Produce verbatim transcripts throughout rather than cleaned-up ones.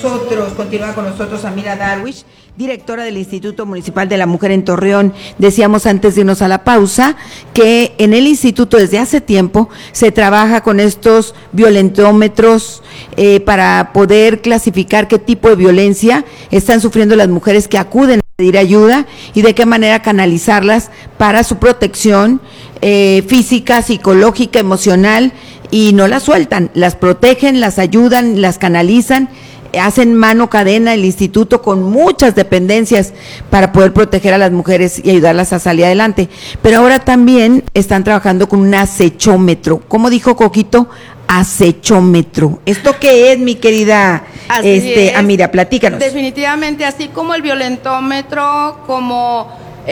nosotros, continúa con nosotros Amira Darwish, directora del Instituto Municipal de la Mujer en Torreón. Decíamos antes de irnos a la pausa que en el instituto desde hace tiempo se trabaja con estos violentómetros eh, para poder clasificar qué tipo de violencia están sufriendo las mujeres que acuden a pedir ayuda y de qué manera canalizarlas para su protección eh, física, psicológica, emocional, y no las sueltan, las protegen, las ayudan, las canalizan, hacen mano cadena el instituto con muchas dependencias para poder proteger a las mujeres y ayudarlas a salir adelante. Pero ahora también están trabajando con un acechómetro. ¿Cómo dijo Coquito? Acechómetro. ¿Esto qué es, mi querida Así este, es. Amira? Platícanos. Definitivamente, así como el violentómetro, como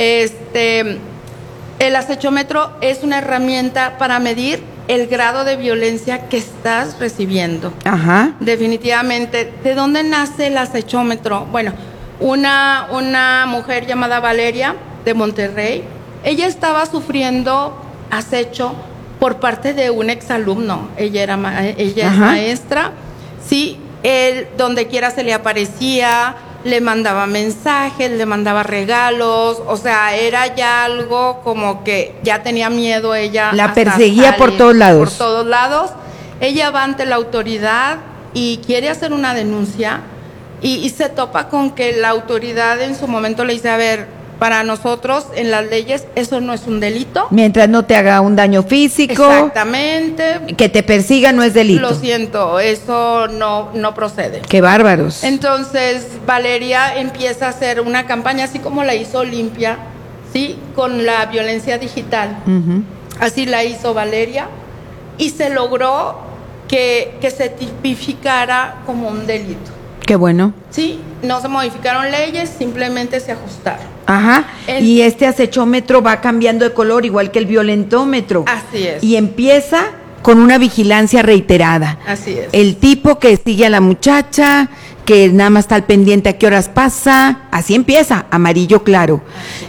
este, el acechómetro es una herramienta para medir el grado de violencia que estás recibiendo. Ajá. Definitivamente. ¿De dónde nace el acechómetro? Bueno, una, una mujer llamada Valeria de Monterrey, ella estaba sufriendo acecho por parte de un exalumno. Ella era ma- ella es maestra. Sí, él donde quiera se le aparecía, le mandaba mensajes, le mandaba regalos, o sea, era ya algo como que ya tenía miedo ella. La perseguía por todos lados. Por todos lados. Ella va ante la autoridad y quiere hacer una denuncia y, y se topa con que la autoridad en su momento le dice, a ver, para nosotros en las leyes eso no es un delito. Mientras no te haga un daño físico. Exactamente. Que te persiga no es delito. Lo siento, eso no, no procede. Qué bárbaros. Entonces Valeria empieza a hacer una campaña así como la hizo Olimpia, ¿sí? Con la violencia digital. Uh-huh. Así la hizo Valeria y se logró que, que se tipificara como un delito. Qué bueno. Sí, no se modificaron leyes, simplemente se ajustaron. Ajá, el, y este acechómetro va cambiando de color igual que el violentómetro. Así es. Y empieza con una vigilancia reiterada. Así es. El tipo que sigue a la muchacha, que nada más está al pendiente a qué horas pasa, así empieza, amarillo claro.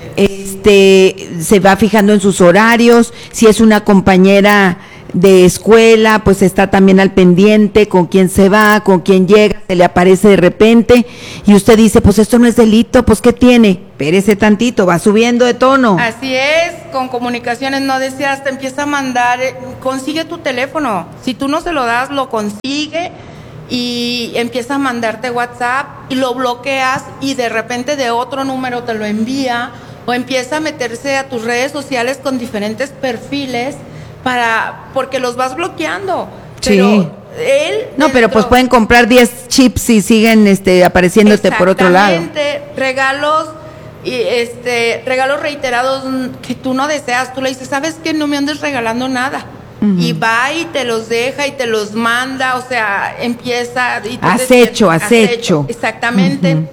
Este, se va fijando en sus horarios, si es una compañera de escuela, pues está también al pendiente con quién se va, con quién llega, se le aparece de repente y usted dice, pues esto no es delito, pues ¿qué tiene? Espérese tantito, va subiendo de tono. Así es, con comunicaciones no deseas, te empieza a mandar, eh, consigue tu teléfono, si tú no se lo das, lo consigue y empieza a mandarte WhatsApp y lo bloqueas y de repente de otro número te lo envía o empieza a meterse a tus redes sociales con diferentes perfiles para porque los vas bloqueando. Pero sí. Él no, dentro, pero pues pueden comprar diez chips y siguen este apareciéndote por otro lado. Exactamente, regalos y este regalos reiterados que tú no deseas, tú le dices, ¿sabes qué? No me andes regalando nada. Uh-huh. Y va y te los deja y te los manda, o sea, empieza y tú acecho, te, acecho. acecho. Exactamente. Uh-huh.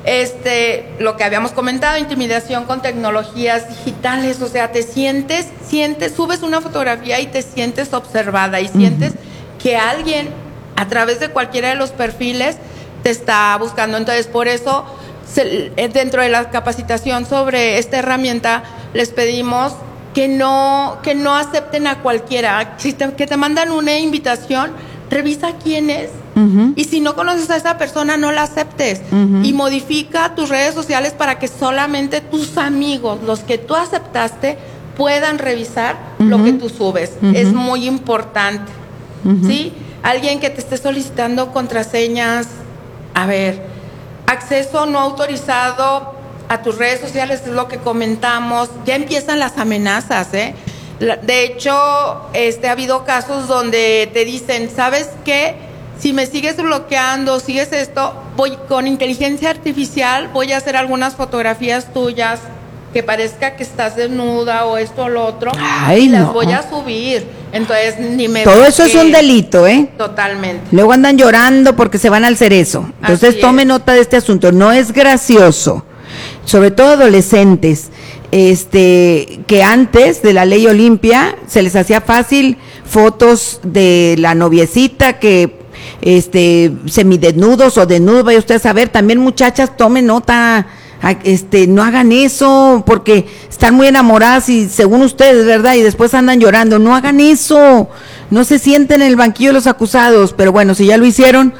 Este, lo que habíamos comentado, intimidación con tecnologías digitales, o sea, te sientes, sientes, subes una fotografía y te sientes observada y sientes uh-huh. que alguien a través de cualquiera de los perfiles te está buscando. Entonces, por eso, se, dentro de la capacitación sobre esta herramienta, les pedimos que no, que no acepten a cualquiera, si te, que te mandan una invitación, revisa quién es. Uh-huh. Y si no conoces a esa persona, no la aceptes. Uh-huh. Y modifica tus redes sociales para que solamente tus amigos, los que tú aceptaste, puedan revisar uh-huh. lo que tú subes. Uh-huh. Es muy importante. Uh-huh. ¿Sí? Alguien que te esté solicitando contraseñas, a ver, acceso no autorizado a tus redes sociales, es lo que comentamos. Ya empiezan las amenazas, ¿eh? De hecho, este, ha habido casos donde te dicen, ¿sabes qué? Si me sigues bloqueando, sigues esto, voy con inteligencia artificial, voy a hacer algunas fotografías tuyas que parezca que estás desnuda o esto o lo otro. Ay, y no. las voy a subir. Entonces, ni me... Todo eso es un delito, ¿eh? Totalmente. Luego andan llorando porque se van al cerezo. Entonces, Así tome es. nota de este asunto. No es gracioso. Sobre todo adolescentes, este, que antes de la ley Olimpia se les hacía fácil fotos de la noviecita que este semidesnudos o desnudos, vaya usted a saber. También muchachas, tomen nota, este, no hagan eso porque están muy enamoradas y según ustedes, ¿verdad? Y después andan llorando. No hagan eso, no se sienten en el banquillo de los acusados. Pero bueno, si ya lo hicieron,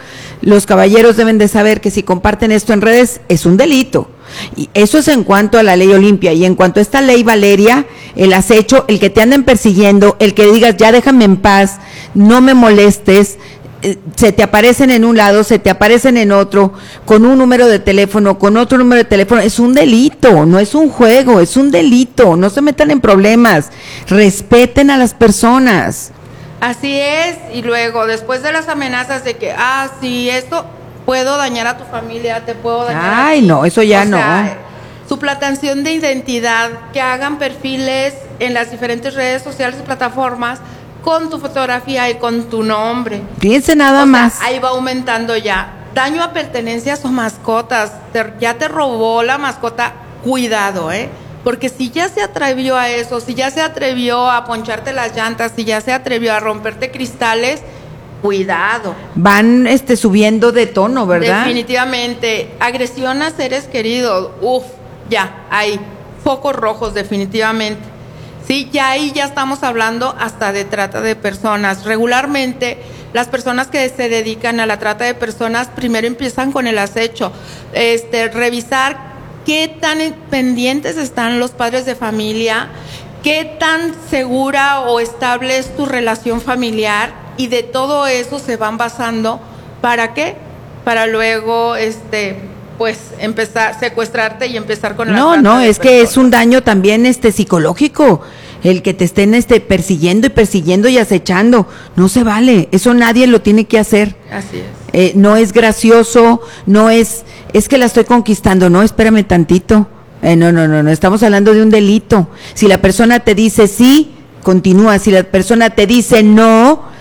los caballeros deben de saber que si comparten esto en redes es un delito. Y eso es en cuanto a la ley Olimpia. Y en cuanto a esta ley Valeria, el acecho, el que te anden persiguiendo, el que digas ya déjame en paz, no me molestes, eh, se te aparecen en un lado, se te aparecen en otro, con un número de teléfono, con otro número de teléfono, es un delito, no es un juego, es un delito. No se metan en problemas, respeten a las personas. Así es. Y luego después de las amenazas de que ah sí esto puedo dañar a tu familia, te puedo dañar. Ay, no, eso ya no. O sea, suplantación de identidad, que hagan perfiles en las diferentes redes sociales y plataformas con tu fotografía y con tu nombre. Fíjense nada o más. Sea, ahí va aumentando ya. Daño a pertenencias o mascotas. Te, ya te robó la mascota, cuidado, ¿eh? Porque si ya se atrevió a eso, si ya se atrevió a poncharte las llantas, si ya se atrevió a romperte cristales, cuidado. Van este subiendo de tono, ¿verdad? Definitivamente. Agresión a seres queridos. Uf, ya, ahí. Focos rojos, definitivamente. Sí, ya ahí ya estamos hablando hasta de trata de personas. Regularmente, las personas que se dedican a la trata de personas primero empiezan con el acecho. Este, revisar qué tan pendientes están los padres de familia, qué tan segura o estable es tu relación familiar. Y de todo eso se van basando, ¿para qué? Para luego, este, pues, empezar, secuestrarte y empezar con la No, trata no, de es personas. que es un daño también, este, psicológico, el que te estén, este, persiguiendo y persiguiendo y acechando, no se vale, eso nadie lo tiene que hacer. Así es. Eh, no es gracioso, no es, es que la estoy conquistando, no, espérame tantito, eh, no, no, no, no, estamos hablando de un delito. Si la persona te dice sí, continúa, si la persona te dice no,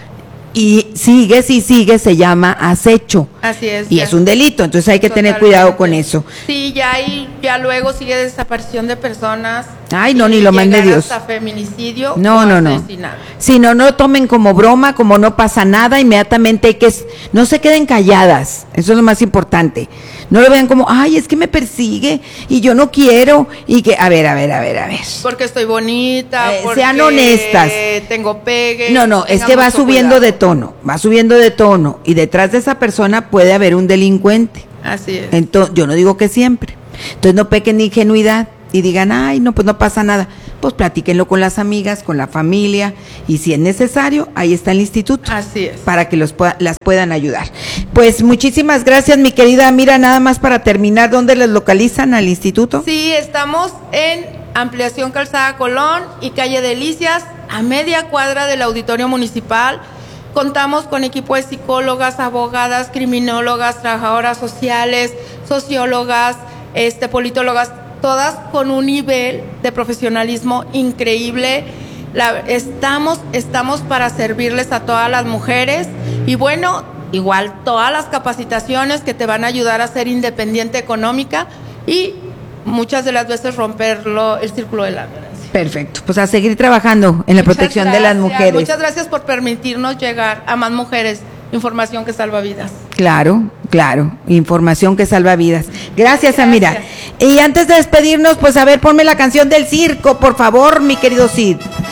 y sigues y sigues, se llama acecho. Así es. Y ya. es un delito, entonces hay que Totalmente. tener cuidado con eso. Sí, ya ahí, ya luego sigue desaparición de personas. Ay, no, ni lo mande Dios. Hasta feminicidio. No, o no, no. asesinato. Si no, no tomen como broma, como no pasa nada, inmediatamente hay que, no se queden calladas, eso es lo más importante. No lo vean como, ay, es que me persigue y yo no quiero, y que, a ver, a ver, a ver, a ver. Porque estoy bonita, Eh, porque sean honestas. tengo pegue. No, no, es que va subiendo de tono, va subiendo de tono, y detrás de esa persona puede haber un delincuente. Así es. Entonces, yo no digo que siempre. Entonces no pequen de ingenuidad y digan, ay, no, pues no pasa nada. Pues platíquenlo con las amigas, con la familia, y si es necesario, ahí está el instituto. Así es. Para que los pueda, las puedan ayudar. Pues muchísimas gracias, mi querida. Mira, nada más para terminar, ¿dónde les localizan al instituto? Sí, estamos en Ampliación Calzada Colón y Calle Delicias, a media cuadra del Auditorio Municipal. Contamos con equipo de psicólogas, abogadas, criminólogas, trabajadoras sociales, sociólogas, este, politólogas, todas con un nivel de profesionalismo increíble. La, estamos, estamos para servirles a todas las mujeres y bueno, igual todas las capacitaciones que te van a ayudar a ser independiente económica y muchas de las veces romperlo, el círculo de la violencia. Perfecto, pues a seguir trabajando en la Muchas protección gracias, de las mujeres. Muchas gracias por permitirnos llegar a más mujeres. Información que salva vidas. Claro, claro, información que salva vidas. Gracias, Gracias. Amira. Y antes de despedirnos, pues a ver, ponme la canción del circo, por favor, mi querido Cid.